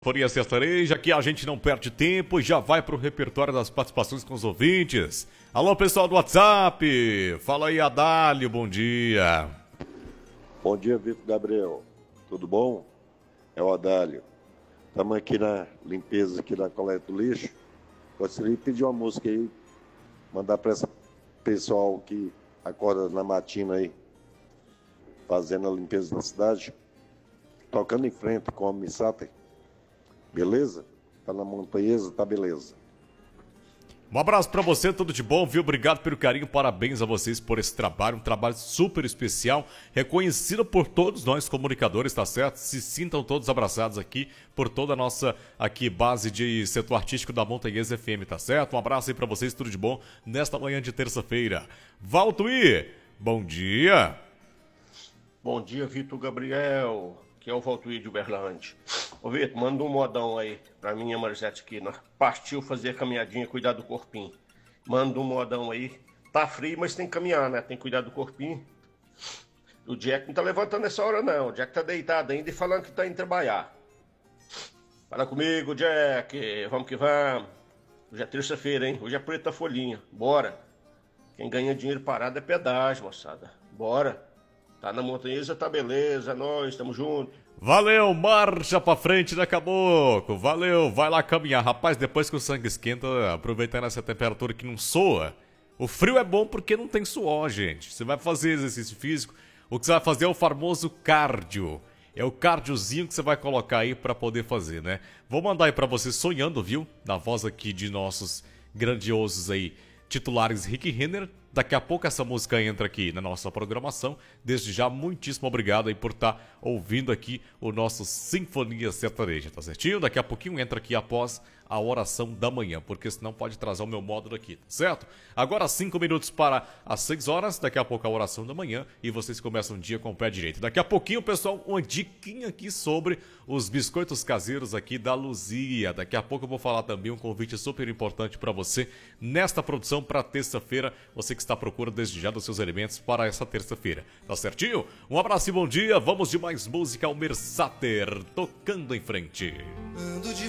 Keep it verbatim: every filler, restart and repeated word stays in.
Foria Sertaneja, aqui a gente não perde tempo e já vai pro repertório das participações com os ouvintes. Alô, pessoal do WhatsApp, fala aí, Adálio, bom dia. Bom dia, Vitor Gabriel, tudo bom? É o Adálio. Estamos aqui na limpeza aqui da coleta do lixo. Gostaria de pedir uma música aí, mandar para esse pessoal que acorda na matina aí, fazendo a limpeza da cidade, tocando em frente com a Missáter. Beleza? Tá na montanhesa, tá beleza. Um abraço pra você, tudo de bom, viu? Obrigado pelo carinho, parabéns a vocês por esse trabalho, um trabalho super especial, reconhecido por todos nós comunicadores, tá certo? Se sintam todos abraçados aqui por toda a nossa aqui base de setor artístico da Montanhesa F M, tá certo? Um abraço aí pra vocês, tudo de bom, nesta manhã de terça-feira. Valtuí, bom dia! Bom dia, Vitor Gabriel, que é o Valtuí de Uberlândia. Ô Vitor, manda um modão aí pra minha Marisete aqui, né? Partiu fazer caminhadinha, cuidar do corpinho. Manda um modão aí. Tá frio, mas tem que caminhar, né? Tem que cuidar do corpinho. O Jack não tá levantando nessa hora, não. O Jack tá deitado ainda e falando que tá indo trabalhar. Fala comigo, Jack. Vamos que vamos. Hoje é terça-feira, hein? Hoje é preta folhinha. Bora. Quem ganha dinheiro parado é pedágio, moçada. Bora. Tá na montanhesa, tá beleza. Nós, tamo junto. Valeu, marcha pra frente, né, caboclo? Valeu, vai lá caminhar. Rapaz, depois que o sangue esquenta, aproveitando essa temperatura que não soa, o frio é bom porque não tem suor, gente. Você vai fazer exercício físico, o que você vai fazer é o famoso cardio. É o cardiozinho que você vai colocar aí pra poder fazer, né? Vou mandar aí pra você sonhando, viu? Na voz aqui de nossos grandiosos aí titulares Rick Renner. Daqui a pouco essa música entra aqui na nossa programação. Desde já, muitíssimo obrigado aí por estar ouvindo aqui o nosso Sinfonia Sertaneja, tá certinho? Daqui a pouquinho entra aqui após a oração da manhã, porque senão pode atrasar o meu módulo aqui, tá certo? Agora cinco minutos para as seis horas, daqui a pouco a oração da manhã e vocês começam o dia com o pé direito. Daqui a pouquinho, pessoal, uma diquinha aqui sobre os biscoitos caseiros aqui da Luzia. Daqui a pouco eu vou falar também um convite super importante para você nesta produção para terça-feira, você que está à procura desde já dos seus elementos para essa terça-feira, tá certinho? Um abraço e bom dia, vamos de mais música ao Mersater, tocando em frente. Ando de